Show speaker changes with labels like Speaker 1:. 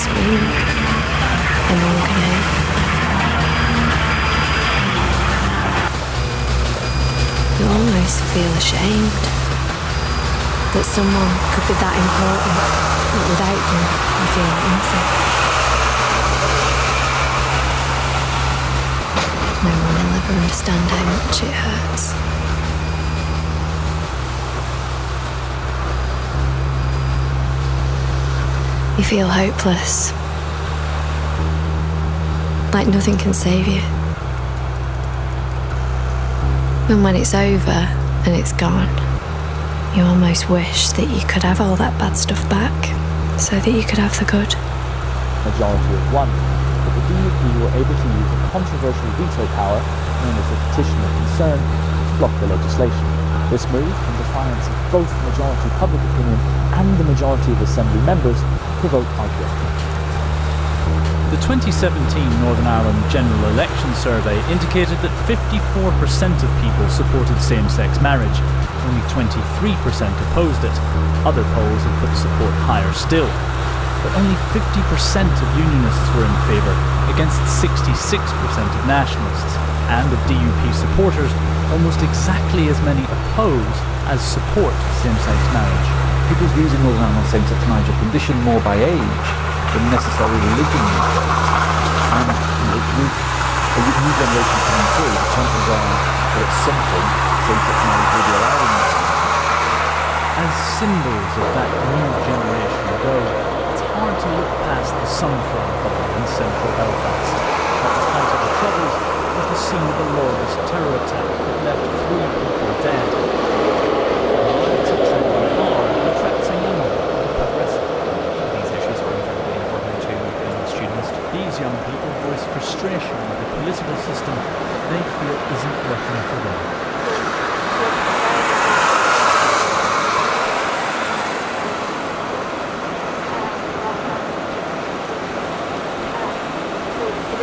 Speaker 1: screaming, and no one can hear. You almost feel ashamed that someone could be that important, but without them, you feel like nothing. No one will ever understand how much it hurts. You feel hopeless, like nothing can save you. And when it's over and it's gone, you almost wish that you could have all that bad stuff back, so that you could have the good.
Speaker 2: Majority of one, but the DUP were able to use a controversial veto power, known as the petition of concern, to block the legislation. This move, in defiance of both majority public opinion and the majority of Assembly members, provoked outbreak.
Speaker 3: The 2017 Northern Ireland General Election Survey indicated that 54% of people supported same-sex marriage. Only 23% opposed it. Other polls have put support higher still. But only 50% of unionists were in favour, against 66% of nationalists. And of DUP supporters, almost exactly as many oppose as support same-sex marriage.
Speaker 4: People's views in Northern Ireland on same-sex marriage are conditioned more by age than necessarily religion. And with a new generation coming through, the chances are that at some point same-sex marriage will be allowed in this.
Speaker 3: As symbols of that new generation go, it's hard to look past the Sunflower Hall in central Belfast. At the height of the Troubles was the scene of a lawless terror attack that left 3 people dead. Riots at Trinity Bar attracts a young progressive. These issues are incredibly important to young students. These young people voice frustration with the political system they feel isn't working for